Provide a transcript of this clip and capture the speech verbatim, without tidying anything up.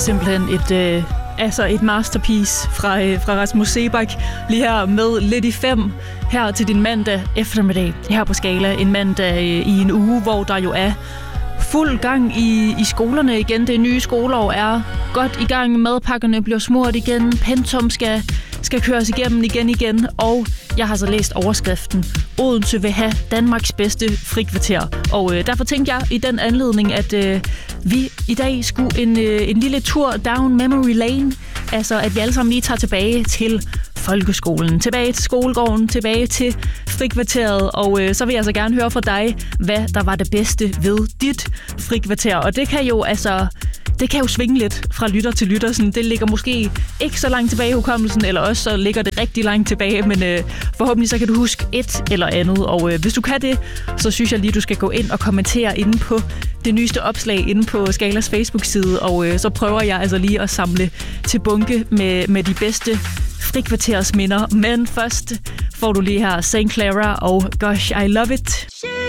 simpelthen et, øh, altså et masterpiece fra, øh, fra Rasmus Seebach. Lige her med lidt i fem her til din mandag eftermiddag her på Skala. En mandag øh, i en uge, hvor der jo er fuld gang i, i skolerne igen. Det nye skoleår er godt i gang. Madpakkerne bliver smurt igen. Pensum skal, skal køres igennem igen igen. Og jeg har så læst overskriften: Odense vil have Danmarks bedste frikvarter. Og øh, derfor tænkte jeg i den anledning, at øh, vi i dag skulle en, øh, en lille tur down memory lane. Altså at vi alle sammen lige tager tilbage til folkeskolen, tilbage til skolegården, tilbage til frikvarteret. Og øh, så vil jeg så gerne høre fra dig, hvad der var det bedste ved dit frikvarter. Og det kan jo altså det kan jo svinge lidt fra lytter til lytter. Sådan, det ligger måske ikke så langt tilbage i hukommelsen, eller også så ligger det rigtig langt tilbage, men øh, forhåbentlig så kan du huske et eller andet. Og øh, hvis du kan det, så synes jeg lige, du skal gå ind og kommentere inde på det nyeste opslag inde på Skalas Facebook-side, og øh, så prøver jeg altså lige at samle til bunke med, med de bedste frikvartersminder. Men først får du lige her Saint Clara og Gosh, I Love It.